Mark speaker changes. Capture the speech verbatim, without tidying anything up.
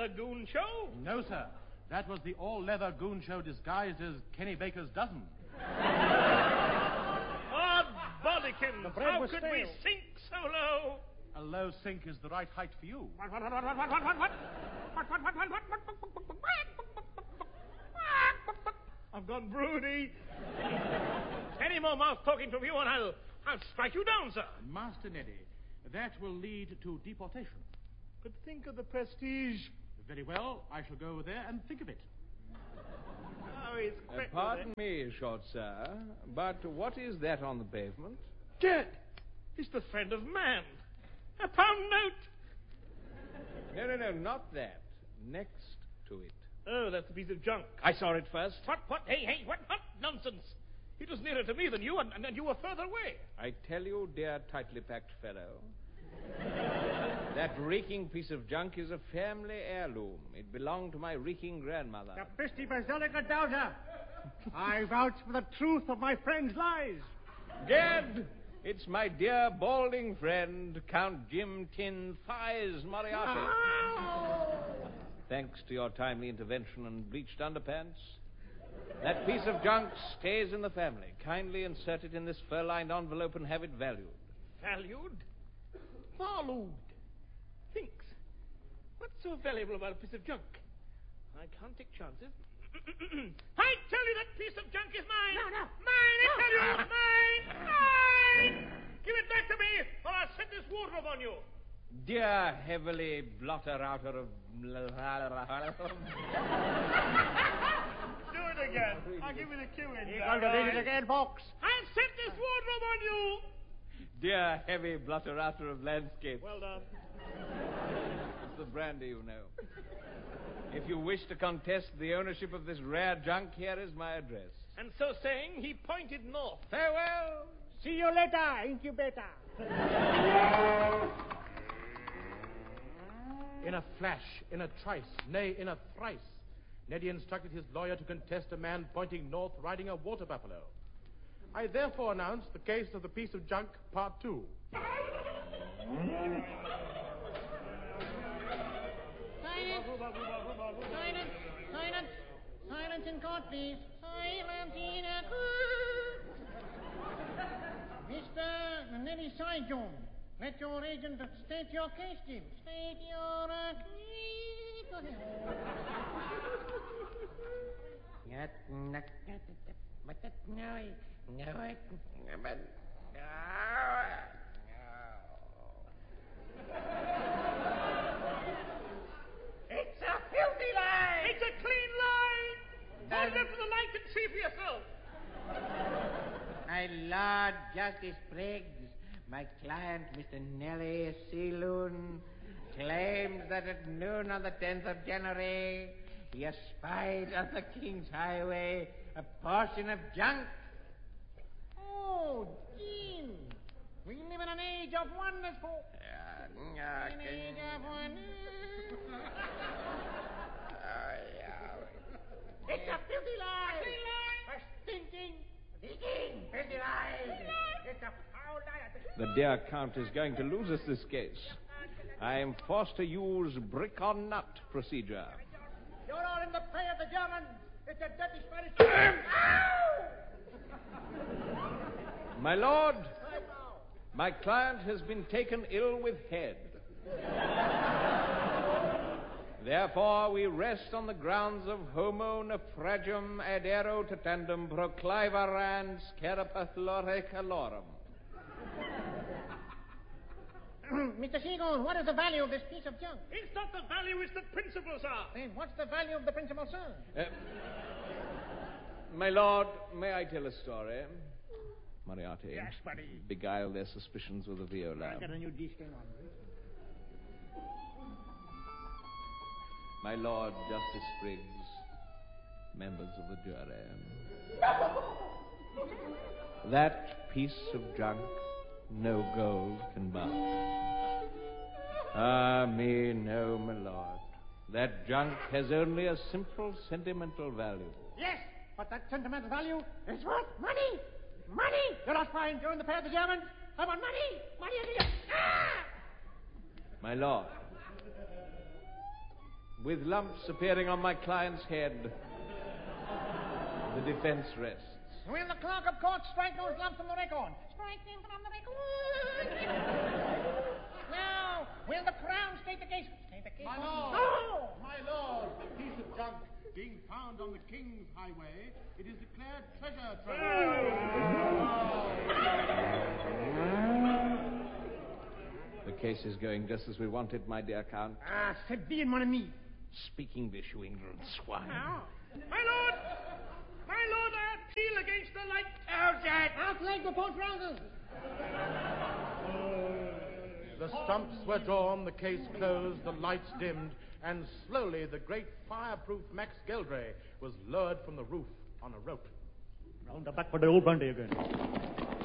Speaker 1: all-leather goon show?
Speaker 2: No, sir. That was the all-leather goon show disguised as Kenny Baker's dozen.
Speaker 1: Odd bodykins! How could
Speaker 3: stale.
Speaker 1: we sink so low?
Speaker 2: A low sink is the right height for you.
Speaker 1: What, what, what, what, what, what, what, what? What, what, what, what, what, what? I've gone broody. Any more mouth talking from you and I'll, I'll strike you down, sir.
Speaker 2: Master Neddy, that will lead to deportation.
Speaker 1: But think of the prestige.
Speaker 2: Very well, I shall go over there and think of it.
Speaker 1: Oh, he's
Speaker 4: Uh,
Speaker 1: quick with
Speaker 4: pardon
Speaker 1: it.
Speaker 4: me, short sir, but what is that on the pavement?
Speaker 1: Dead. It's the friend of man. A pound note.
Speaker 4: No, no, no, not that. Next to it.
Speaker 1: Oh, that's a piece of junk.
Speaker 4: I saw it first.
Speaker 1: What, what, hey, hey, what, what? Nonsense. It was nearer to me than you, and, and you were further away.
Speaker 4: I tell you, dear tightly packed fellow, that reeking piece of junk is a family heirloom. It belonged to my reeking grandmother.
Speaker 3: Capristi Basilica Doubter. I vouch for the truth of my friend's lies.
Speaker 4: Dead! It's my dear balding friend, Count Jim Tin Thighs Moriarty. Thanks to your timely intervention and bleached underpants, that piece of junk stays in the family. Kindly insert it in this fur-lined envelope and have it valued.
Speaker 1: Valued? Valued. Thinks. What's so valuable about a piece of junk? I can't take chances. I tell you that piece of junk is mine.
Speaker 3: No, no.
Speaker 1: Mine, I tell you. Mine. Mine. Give it back to me, or I'll set this wardrobe on you.
Speaker 4: Dear heavily blotter-outer of...
Speaker 1: Do it again. I'll give you the cue in.
Speaker 3: You're going to read it again, folks.
Speaker 1: I'll set this wardrobe on you.
Speaker 4: Dear heavy blotter-outer of landscape.
Speaker 1: Well done.
Speaker 4: It's the brandy, you know. If you wish to contest the ownership of this rare junk, here is my address.
Speaker 1: And so saying, he pointed north.
Speaker 4: Farewell.
Speaker 3: See you later, incubator.
Speaker 2: In a flash, in a trice, nay, in a thrice, Neddy instructed his lawyer to contest a man pointing north riding a water buffalo. I therefore announce the case of the piece of junk, part two.
Speaker 5: Silence! Silence! Silence! Silence in court, please. Silence in a court. Mister Nelly Syjon, let your agent state your case, Jim. State your uh, case. Go ahead.
Speaker 1: It's a filthy lie! It's a clean lie! Hold up to the light and see for yourself.
Speaker 6: My Lord Justice Briggs, my client, Mister Nellie Sealoon, claims that at noon on the tenth of January, he espied on the King's Highway a portion of junk.
Speaker 5: Oh, Jim. We live in an age of wonders, folks.
Speaker 6: Uh,
Speaker 5: An age of wonders.
Speaker 1: It's a filthy lie!
Speaker 5: A clean lie!
Speaker 1: A stinking,
Speaker 6: Speaking, filthy lies.
Speaker 1: it's a foul lie.
Speaker 4: The dear Count is going to lose us this case. I am forced to use brick or nut procedure.
Speaker 3: You're all in the pay of the Germans. It's a dirty Spanish...
Speaker 4: My lord, my client has been taken ill with head. Therefore, we rest on the grounds of homo naufragium adero tatandum proclivarans carapathulore calorum.
Speaker 5: Mister Seagoon, what is the value of this piece of junk?
Speaker 1: It's not the value, it's the principles are.
Speaker 5: Then what's the value of the principal, sir?
Speaker 4: Uh, my lord, may I tell a story? Moriarty.
Speaker 3: Yes, buddy.
Speaker 4: Beguile their suspicions with a viola.
Speaker 3: I got a new disc on.
Speaker 4: My Lord Justice Briggs, members of the jury. That piece of junk no gold can buy. Ah, me, no, my lord. That junk has only a simple sentimental value.
Speaker 3: Yes, but that sentimental value is worth money. Money! You're not fine. You're in the pay of the Germans. I want money. Money, I need it. Ah!
Speaker 4: My lord, With lumps appearing on my client's head, the defense rests.
Speaker 5: Will the clerk of court strike those lumps from the record? Strike them from the record. Now, will the Crown state the case? State the case.
Speaker 2: My lord!
Speaker 5: Oh!
Speaker 2: My lord! The piece of junk being found on the King's highway, it is declared treasure trove.
Speaker 4: The case is going just as we wanted, my dear Count.
Speaker 5: Ah, c'est bien, mon ami.
Speaker 4: Speak English, you ignorant swine.
Speaker 1: Now, my lord! My lord, I appeal against the light.
Speaker 5: Outside! Outleg the post trousers!
Speaker 2: The stumps were drawn, the case closed, the lights dimmed, and slowly the great fireproof Max Geldray was lowered from the roof on a rope.
Speaker 3: Round the back for the old brandy again.